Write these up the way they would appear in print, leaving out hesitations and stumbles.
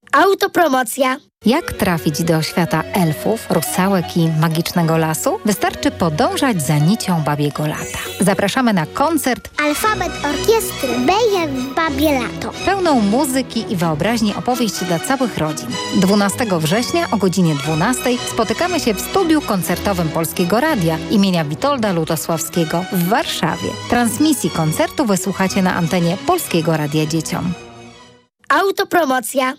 Autopromocja. Jak trafić do świata elfów, rusałek i magicznego lasu? Wystarczy podążać za nicią babiego lata. Zapraszamy na koncert Alfabet Orkiestry B jak w babie lato. pełną muzyki i wyobraźni opowieść dla całych rodzin. 12 września o godzinie 12 spotykamy się w studiu koncertowym Polskiego Radia imienia Witolda Lutosławskiego w Warszawie. Transmisji koncertu wysłuchacie na antenie Polskiego Radia Dzieciom. Autopromocja.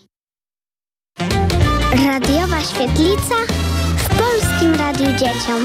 Radiowa świetlica w Polskim Radiu Dzieciom.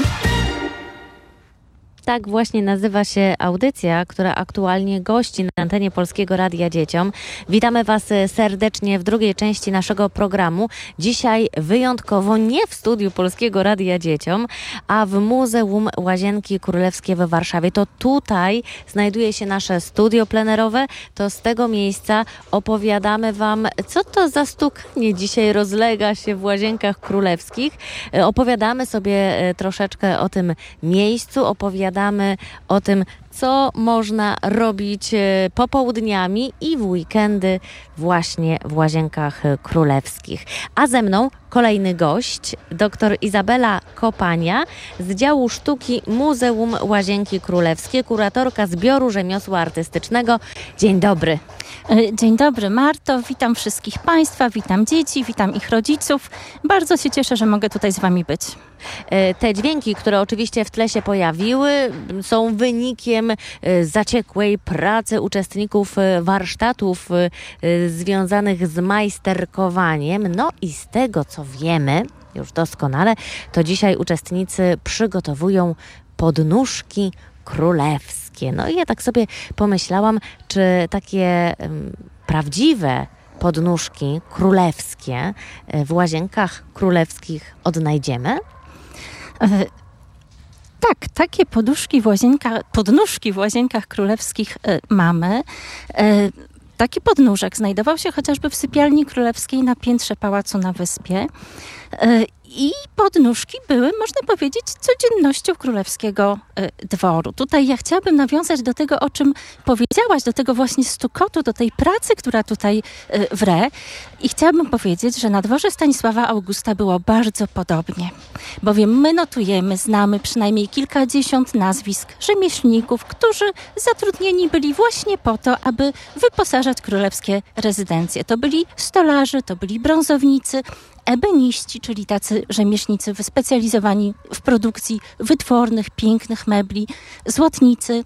Tak właśnie nazywa się audycja, która aktualnie gości na antenie Polskiego Radia Dzieciom. Witamy Was serdecznie w drugiej części naszego programu. Dzisiaj wyjątkowo nie w studiu Polskiego Radia Dzieciom, a w Muzeum Łazienki Królewskie we Warszawie. To tutaj znajduje się nasze studio plenerowe. To z tego miejsca opowiadamy Wam, co to za stukanie dzisiaj rozlega się w Łazienkach Królewskich. Opowiadamy sobie troszeczkę o tym miejscu, opowiadamy o tym, co można robić popołudniami i w weekendy właśnie w Łazienkach Królewskich. A ze mną kolejny gość, dr Izabela Kopania z działu sztuki Muzeum Łazienki Królewskie, kuratorka zbioru rzemiosła artystycznego. Dzień dobry. Dzień dobry, Marto. Witam wszystkich Państwa, witam dzieci, witam ich rodziców. Bardzo się cieszę, że mogę tutaj z Wami być. Te dźwięki, które oczywiście w tle się pojawiły, są wynikiem zaciekłej pracy uczestników warsztatów związanych z majsterkowaniem. No i z tego, co wiemy już doskonale, to dzisiaj uczestnicy przygotowują podnóżki królewskie. No i ja tak sobie pomyślałam, czy takie prawdziwe podnóżki królewskie w Łazienkach Królewskich odnajdziemy? Tak, takie podnóżki w Łazienkach Królewskich mamy. Taki podnóżek znajdował się chociażby w sypialni królewskiej na piętrze pałacu na Wyspie. I podnóżki były, można powiedzieć, codziennością królewskiego dworu. Tutaj ja chciałabym nawiązać do tego, o czym powiedziałaś, do tego właśnie stukotu, do tej pracy, która tutaj wre. I chciałabym powiedzieć, że na dworze Stanisława Augusta było bardzo podobnie. Bowiem my notujemy, znamy przynajmniej kilkadziesiąt nazwisk rzemieślników, którzy zatrudnieni byli właśnie po to, aby wyposażać królewskie rezydencje. To byli stolarze, to byli brązownicy, ebeniści, czyli tacy rzemieślnicy wyspecjalizowani w produkcji wytwornych, pięknych mebli, złotnicy,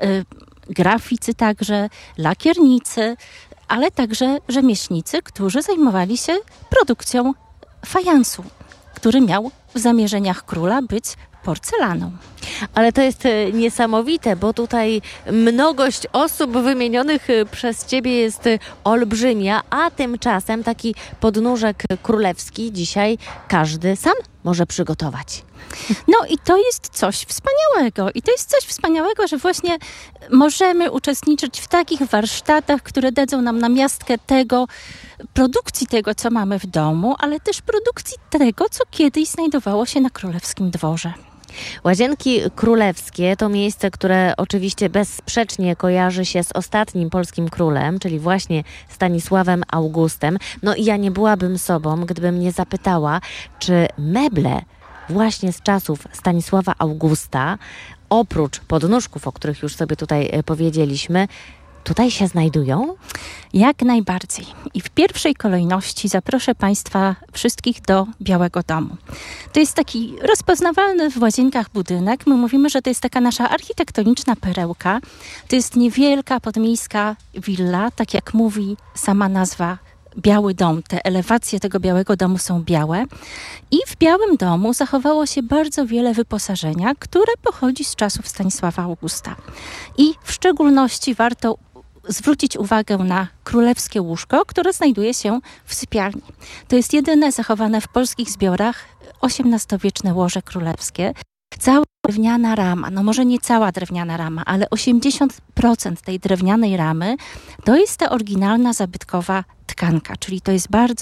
graficy także, lakiernicy, ale także rzemieślnicy, którzy zajmowali się produkcją fajansu, który miał w zamierzeniach króla być porcelaną. Ale to jest niesamowite, bo tutaj mnogość osób wymienionych przez Ciebie jest olbrzymia, a tymczasem taki podnóżek królewski dzisiaj każdy sam może przygotować. No i to jest coś wspaniałego. I to jest coś wspaniałego, że właśnie możemy uczestniczyć w takich warsztatach, które dadzą nam namiastkę produkcji tego, co mamy w domu, ale też produkcji tego, co kiedyś znajdowało się na królewskim dworze. Łazienki Królewskie to miejsce, które oczywiście bezsprzecznie kojarzy się z ostatnim polskim królem, czyli właśnie Stanisławem Augustem. No i ja nie byłabym sobą, gdybym nie zapytała, czy meble właśnie z czasów Stanisława Augusta, oprócz podnóżków, o których już sobie tutaj powiedzieliśmy, tutaj się znajdują? Jak najbardziej. I w pierwszej kolejności zaproszę Państwa wszystkich do Białego Domu. To jest taki rozpoznawalny w Łazienkach budynek. My mówimy, że to jest taka nasza architektoniczna perełka. To jest niewielka podmiejska willa, tak jak mówi sama nazwa Biały Dom. Te elewacje tego Białego Domu są białe. I w Białym Domu zachowało się bardzo wiele wyposażenia, które pochodzi z czasów Stanisława Augusta. I w szczególności warto zwrócić uwagę na królewskie łóżko, które znajduje się w sypialni. To jest jedyne zachowane w polskich zbiorach XVIII-wieczne łoże królewskie. Cała drewniana rama, no może nie cała drewniana rama, ale 80% tej drewnianej ramy to jest ta oryginalna zabytkowa tkanka, czyli to jest bardzo